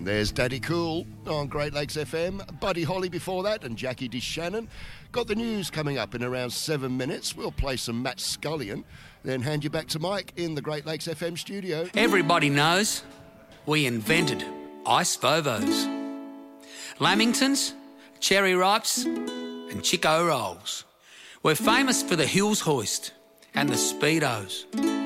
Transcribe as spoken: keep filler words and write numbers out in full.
There's Daddy Cool on Great Lakes F M. Buddy Holly before that and Jackie D. Shannon. Got the news coming up in around seven minutes. We'll play some Matt Scullion, then hand you back to Mike in the Great Lakes F M studio. Everybody knows we invented ice Vovos. Lamingtons, cherry ripes and Chico rolls. We're famous for the Hills hoist and the Speedos.